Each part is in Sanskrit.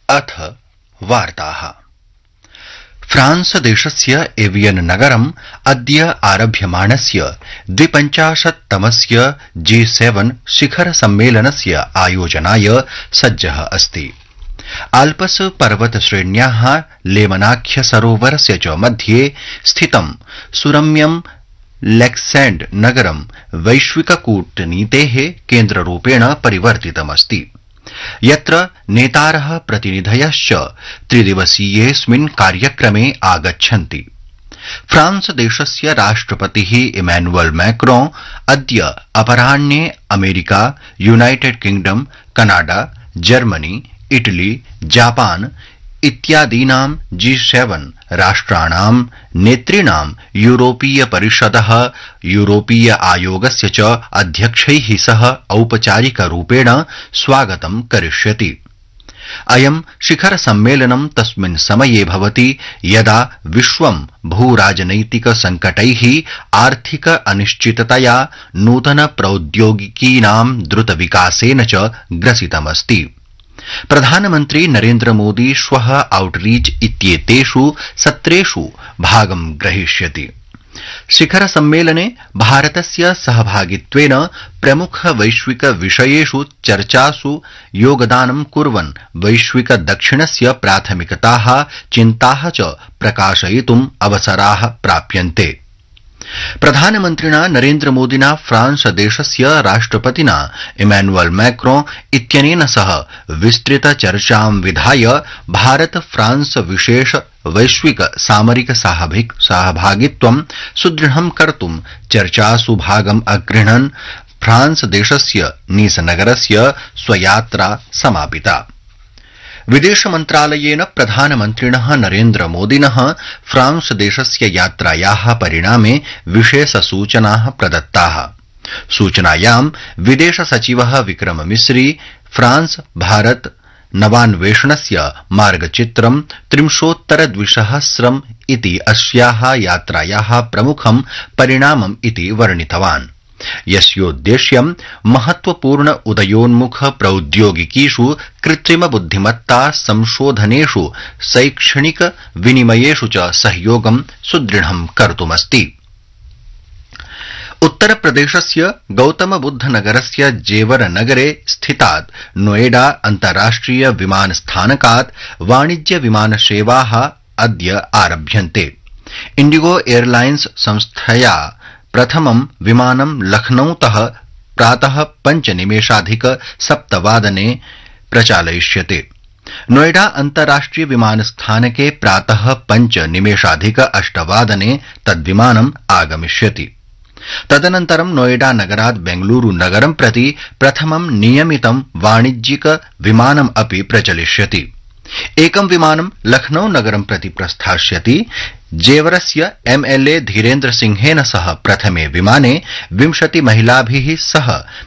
अथ वार्ताः। फ्रांस देशस्य एवियन नगरम् अद्य आरभ्यमाणस्य 52तमस्य G7 शिखर सम्मेलनस्य आयोजनाय सज्जः अस्ति। आल्पस पर्वत श्रेण्याः लेमनाख्य सरोवरस्य च मध्ये स्थितं सुरम्यं लेक्सेंड नगरं वैश्विक कूटनीतेः केन्द्ररूपेण परिवर्तितमस्ति, यत्र नेतारः प्रतिनिधयश्च त्रिदिवसीयेऽस्मिन् कार्यक्रमे आगच्छन्ति। फ्रांस देशस्य राष्ट्रपतिः इमैनुअल मैक्रों अद्य अपराह्ने America, United kingdom, Canada, Germany, Italy, Japan इत्यादीनां G7 राष्ट्राणां नेतॄणां यूरोपीय परिषदः, यूरोपीय आयोगस्य च अध्यक्षैः सह औपचारिकरूपेण स्वागतं करिष्यति। अयं शिखर सम्मेलनं तस्मिन् समये भवति यदा विश्वं भूराजनैतिक संकटैः, आर्थिक अनिश्चिततया, नूतन प्रौद्योगिकीनां द्रुत विकासेन च ग्रसितमस्ति। प्रधानमन्त्री नरेन्द्र मोदी श्वः आउटरीच इत्येतेषु सत्रेषु भागं ग्रहीष्यति। शिखर सम्मेलने भारतस्य सहभागित्वेन प्रमुख वैश्विक विषयेषु चर्चासु योगदानं कुर्वन् वैश्विक दक्षिणस्य प्राथमिकताः, चिन्ताः च प्रकाशयितुम् अवसराः प्राप्यन्ते। प्रधानमन्त्रिणा नरेन्द्र मोदिना फ्रांस देशस्य राष्ट्रपतिना इमैनुअल मैक्रों इत्यनेन सह विस्तृत चर्चां विधाय भारत फ्रांस विशेष वैश्विक सामरिक सहभागित्वं सुदृढं कर्तुं चर्चासु भागम् अगृह्णन् फ्रांस देशस्य नीस नगरस्य स्वयात्रा समापिता। विदेश मन्त्रालयेन प्रधानमन्त्रिणः नरेन्द्र मोदिनः फ्रांस देशस्य यात्रायाः परिणामे विशेष सूचनाः प्रदत्ताः। सूचनायां विदेश सचिवः विक्रम मिस्री फ्रांस भारत नवान्वेषणस्य मार्गचित्रं 30,200 इति अस्याः यात्रायाः प्रमुखं परिणामम् इति वर्णितवान्, यस्योद्देश्यं महत्वपूर्ण उदयोन्मुख प्रौद्योगिकीषु, कृत्रिम बुद्धिमत्ता संशोधनेषु, शैक्षणिक विनिमयेषु च सहयोगं सुदृढं कर्तुमस्ति। उत्तर प्रदेशस्य गौतम बुद्ध नगरस्य जेवर नगरे स्थितात् नोएडा अन्ताराष्ट्रिय विमानस्थानकात् वाणिज्य विमानसेवाः अद्य आरभ्यन्ते। इंडिगो एयरलाइन्स संस्थया प्रथमं विमानं लखनऊतः प्रातः 5:07 प्रचालयिष्यते। नोएडा अन्ताराष्ट्रिय विमानस्थानके प्रातः 5:08 तद्विमानम् आगमिष्यति। तदनन्तरं नोएडा नगरात् बेंगलुरु नगरं प्रति प्रथमं नियमितं वाणिज्यिक विमानम् अपि प्रचलिष्यति। एकं विमानं लखनऊ नगरं प्रति प्रस्थास्यति। जेवरस्य MLA धीरेन्द्र सिंहेन सह प्रथमे विमाने 20 महिलाभिः सह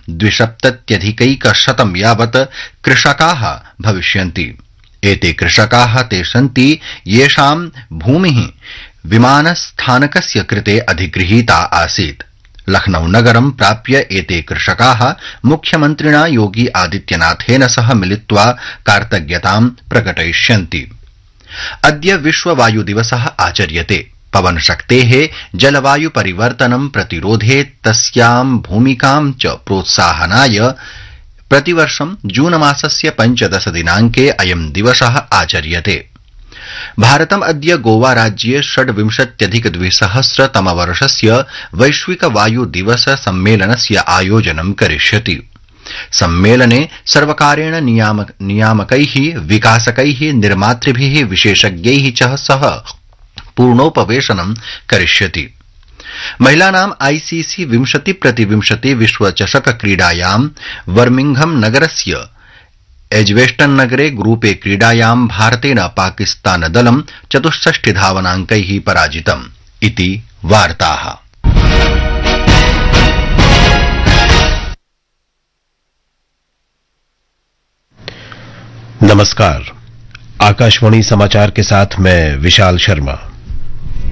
270 यावत् कृषकाः भविष्यन्ति। एते कृषकाः ते सन्ति येषां भूमिः विमानस्थानकस्य कृते अधिगृहीता आसीत्। लखनऊ नगरं प्राप्य एते कृषकाः मुख्यमन्त्रिणा योगी आदित्यनाथेन सह मिलित्वा कार्तज्ञतां प्रकटयिष्यन्ति। अद्य विश्व वायु दिवसः आचर्यते। पवनशक्तेः जलवायु परिवर्तनं प्रतिरोधे तस्यां भूमिकां च प्रोत्साहनाय प्रतिवर्षं जून मासस्य 15 दिनाङ्के अयं दिवसः आचर्यते। भारतम् अद्य गोवा राज्ये 26,200 तमवर्षस्य वैश्विक वायु दिवस सम्मेलनस्य आयोजनं करिष्यति। सम्मेलने सर्वकारेण नियामकैः, विकासकैः, निर्मातृभिः, विशेषज्ञैः च सह पूर्णोपवेशनं करिष्यति। महिलानां ICC 20x20 विश्वचषक क्रीडायां बर्मिंघम नगरस्य एज्वेस्टन नगरे ग्रुपे क्रीडायां भारतेन पाकिस्तान दलं 64 धावनाङ्कैः पराजितम् इति वार्ताः। नमस्कार, आकाशवाणी समाचार के साथ मैं विशाल शर्मा।